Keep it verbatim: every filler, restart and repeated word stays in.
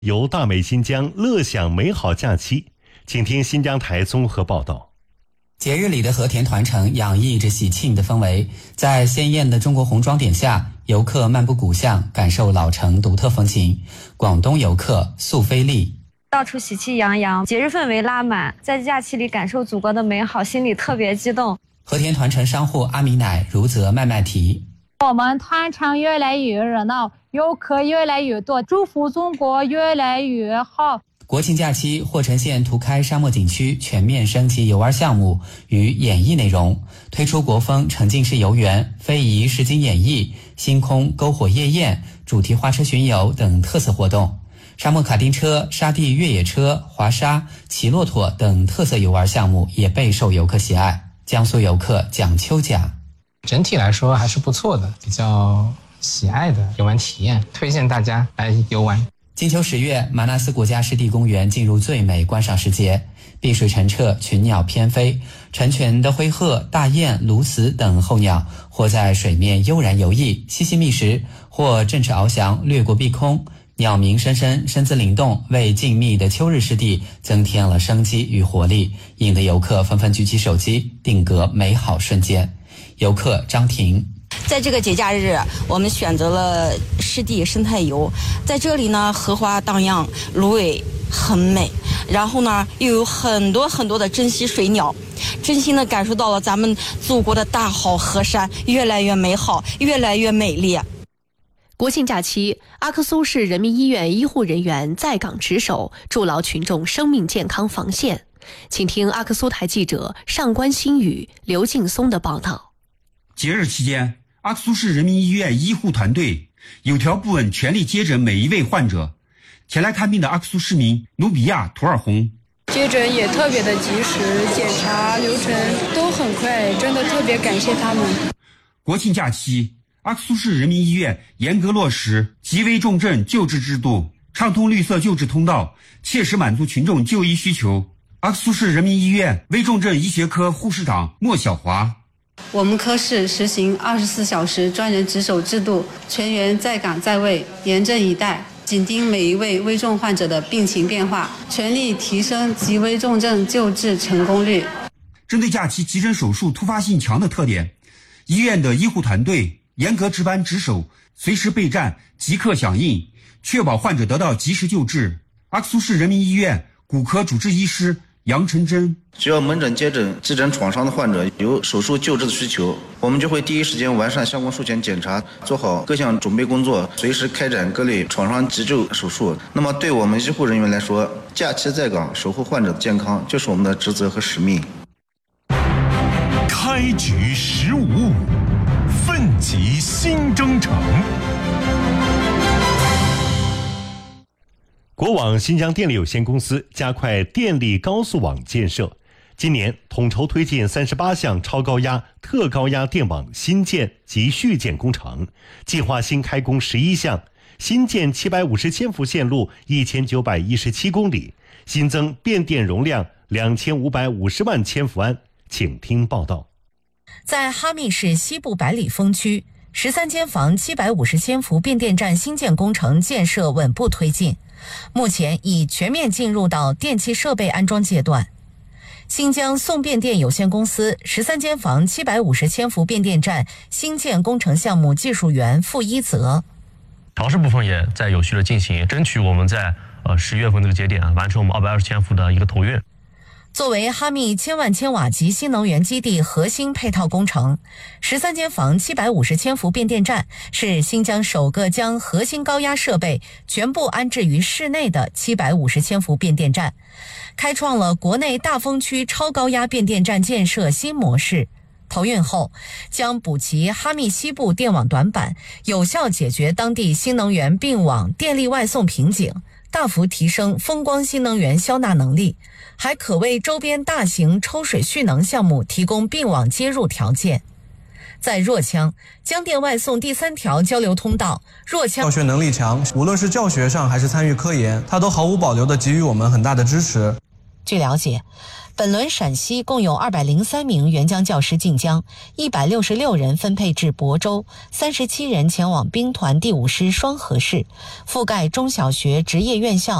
游大美新疆，乐享美好假期。请听新疆台综合报道。 节日里的和田团城洋溢着喜庆的氛围，在鲜艳的中国红装点下，游客漫步古巷，感受老城独特风情。广东游客素菲丽， 到处喜气洋洋，节日氛围拉满，在假期里感受祖国的美好，心里特别激动。 和田团城商户阿米乃如则麦麦提， 我们团城越来越热闹，游客越来越多，祝福中国越来越好。 国庆假期，霍城县图开沙漠景区全面升级游玩项目与演艺内容，推出国风沉浸式游园、非遗实景演绎、星空篝火夜宴、主题花车巡游等特色活动。沙漠卡丁车、沙地越野车、滑沙、骑骆驼等特色游玩项目也备受游客喜爱。江苏游客蒋秋甲， 整体来说还是不错的，比较喜爱的游玩体验，推荐大家来游玩。 金秋十月，马纳斯国家湿地公园进入最美观赏时节，碧水澄澈，群鸟翩飞，成群的灰鹤、大雁、鸬鹚等候鸟或在水面悠然游弋，栖息觅食，或振翅翱翔，掠过碧空。鸟鸣声声，身姿灵动，为静谧的秋日湿地增添了生机与活力，引得游客纷纷举起手机定格美好瞬间。游客张婷， 在这个节假日，我们选择了湿地生态游，在这里呢，荷花荡漾，芦苇很美，然后呢，又有很多很多的珍稀水鸟，真心的感受到了咱们祖国的大好河山越来越美好，越来越美丽。 国庆假期，阿克苏市人民医院医护人员在岗值守，筑牢群众生命健康防线。请听阿克苏台记者上官新宇、刘劲松的报道。 节日期间，阿克苏市人民医院医护团队有条不紊全力接诊每一位患者。前来看病的阿克苏市民努比亚·图尔洪， 接诊也特别的及时，检查流程都很快，真的特别感谢他们。 国庆假期，阿克苏市人民医院严格落实急危重症救治制度，畅通绿色救治通道，切实满足群众就医需求。阿克苏市人民医院危重症医学科护士长莫小华， 我们科室实行二十四小时专人值守制度，全员在岗在位，严阵以待，紧盯每一位危重患者的病情变化，全力提升急危重症救治成功率。 针对假期急诊手术突发性强的特点，医院的医护团队严格值班值守，随时备战，即刻响应，确保患者得到及时救治。阿克苏市人民医院骨科主治医师杨晨真， 只要门诊接诊急诊创伤的患者有手术救治的需求，我们就会第一时间完善相关术前检查，做好各项准备工作，随时开展各类创伤急救手术。那么对我们医护人员来说，假期在岗守护患者的健康就是我们的职责和使命。 开局十五五，奋楫新征程。 国网新疆电力有限公司加快电力高速网建设，今年统筹推进三十八项超高压、特高压电网新建及续建工程，计划新开工十一项，新建七百五十千伏线路一千九百一十七公里，新增变电容量两千五百五十万千伏安。请听报道。 在哈密市西部百里峰区，十三间房七百五十千伏变电站新建工程建设稳步推进，目前已全面进入到电气设备安装阶段。新疆送变电有限公司十三间房七百五十千伏变电站新建工程项目技术员付一泽， 调试部分也在有序的进行，争取我们在呃十月份这个节点完成我们二百二十千伏的一个投运。 作为哈密千万千瓦级新能源基地核心配套工程，十三间房七百五十千伏变电站是新疆首个将核心高压设备全部安置于室内的七百五十千伏变电站，开创了国内大风区超高压变电站建设新模式。投运后将补齐哈密西部电网短板，有效解决当地新能源并网电力外送瓶颈，大幅提升风光新能源消纳能力，还可为周边大型抽水蓄能项目提供并网接入条件。在若羌，江电外送第三条交流通道，若羌教学能力强，无论是教学上还是参与科研，它都毫无保留地给予我们很大的支持。 据了解， 本轮陕西共有二百零三名援疆教师进疆，一百六十六人分配至亳州，三十七人前往兵团第五师双河市，覆盖中小学、职业院校